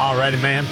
All righty, man.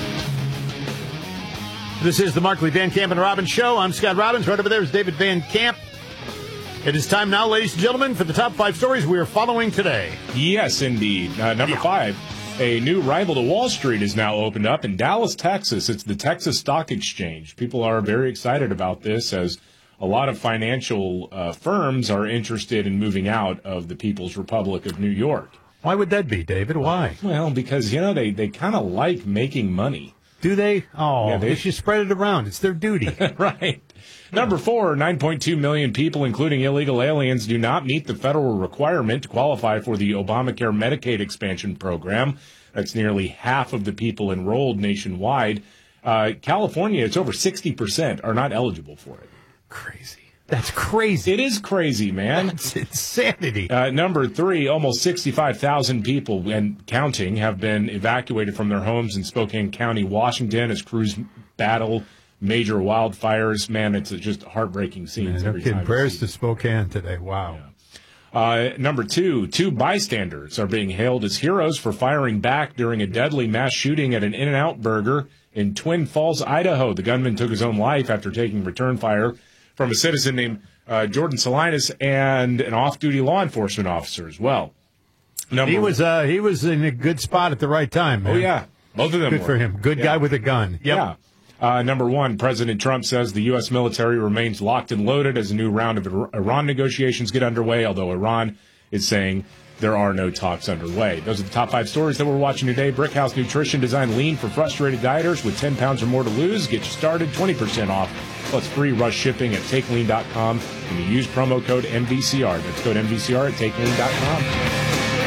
This is the Markley, Van Camp, and Robbins Show. I'm Scott Robbins. Right over there is David Van Camp. It is time now, ladies and gentlemen, for the top 5 stories we are following today. Yes, indeed. Number 5, a new rival to Wall Street is now opened up in Dallas, Texas. It's the Texas Stock Exchange. People are very excited about this as a lot of financial firms are interested in moving out of the People's Republic of New York. Why would that be, David? Why? Well, because, they kind of like making money. Do they? Oh, yeah, they should spread it around. It's their duty. Right. Number 4, 9.2 million people, including illegal aliens, do not meet the federal requirement to qualify for the Obamacare Medicaid expansion program. That's nearly half of the people enrolled nationwide. California, it's over 60% are not eligible for it. Crazy. That's crazy. It is crazy, man. That's insanity. Number 3, almost 65,000 people and counting have been evacuated from their homes in Spokane County, Washington, as crews battle major wildfires. Man, it's just heartbreaking scenes every time. Prayers to Spokane today. Wow. Yeah. Number 2, 2 bystanders are being hailed as heroes for firing back during a deadly mass shooting at an In-N-Out Burger in Twin Falls, Idaho. The gunman took his own life after taking return fire from a citizen named Jordan Salinas and an off-duty law enforcement officer as well. He was in a good spot at the right time, man. Oh, yeah. Both of them Good for him. Good guy with a gun. Yep. Yeah. Number 1, President Trump says the U.S. military remains locked and loaded as a new round of Iran negotiations get underway, although Iran is saying there are no talks underway. Those are the top 5 stories that we're watching today. Brickhouse Nutrition designed lean for frustrated dieters with 10 pounds or more to lose. Get you started, 20% off, plus free rush shipping at TakeLean.com. And you use promo code MVCR. That's code MVCR at TakeLean.com.